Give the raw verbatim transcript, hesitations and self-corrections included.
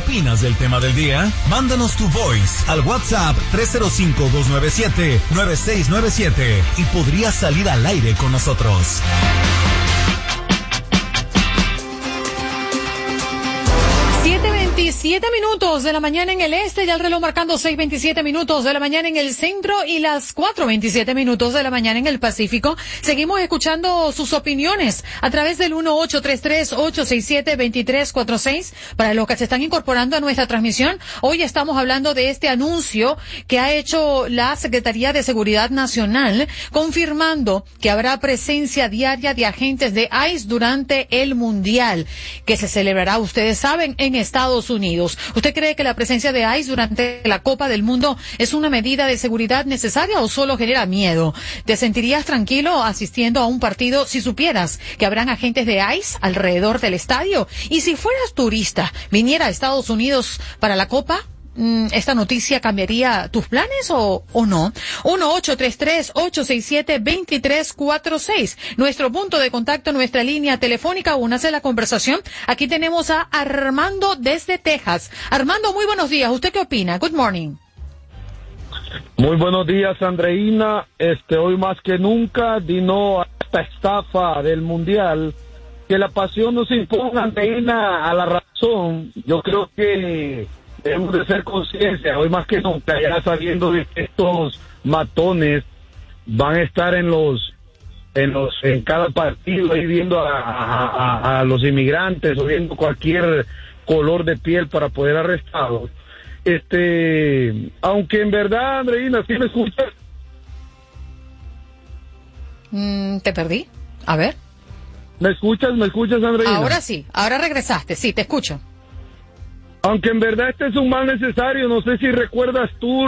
opinas del tema del día? Mándanos tu voice al WhatsApp tres cero cinco, dos nueve siete, nueve seis nueve siete y podrías salir al aire con nosotros. veintisiete minutos de la mañana en el este, ya el reloj marcando seis veintisiete minutos de la mañana en el centro y las cuatro veintisiete minutos de la mañana en el Pacífico. Seguimos escuchando sus opiniones a través del uno ocho tres tres, ocho seis siete, dos tres cuatro seis. Para los que se están incorporando a nuestra transmisión, hoy estamos hablando de este anuncio que ha hecho la Secretaría de Seguridad Nacional, confirmando que habrá presencia diaria de agentes de ICE durante el Mundial, que se celebrará, ustedes saben, en Estados Unidos. ¿Usted cree que la presencia de ICE durante la Copa del Mundo es una medida de seguridad necesaria o solo genera miedo? ¿Te sentirías tranquilo asistiendo a un partido si supieras que habrán agentes de ICE alrededor del estadio? Y si fueras turista, viniera a Estados Unidos para la Copa, ¿esta noticia cambiaría tus planes o, o no? uno ocho tres tres, ocho seis siete, dos tres cuatro seis. Nuestro punto de contacto, nuestra línea telefónica, únase a la conversación. Aquí tenemos a Armando desde Texas. Armando, muy buenos días. ¿Usted qué opina? Good morning. Muy buenos días, Andreina. Este, hoy más que nunca, di no a esta estafa del Mundial. Que la pasión no se imponga, Andreina, a la razón. Yo creo que debemos de ser conciencia, hoy más que nunca, ya sabiendo de que estos matones van a estar en los, en los, en cada partido, ahí viendo a, a, a, a los inmigrantes o viendo cualquier color de piel para poder arrestarlos. Este, aunque en verdad, Andreina, ¿sí me escuchas? Mm, te perdí. A ver. ¿Me escuchas? ¿Me escuchas, Andreina? Ahora sí, ahora regresaste, sí, te escucho. Aunque en verdad este es un mal necesario, no sé si recuerdas tú